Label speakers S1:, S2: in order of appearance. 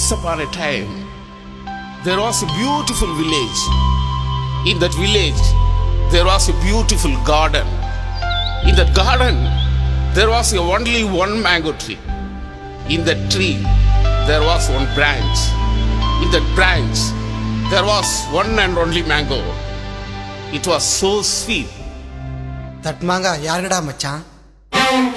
S1: Once upon a time, there was a beautiful village. In that village, there was a beautiful garden. In that garden, there was only one mango tree. In that tree, there was one branch. In that branch, there was one and only mango. It was so sweet.
S2: That மாங்கா யாருடா மச்சான்?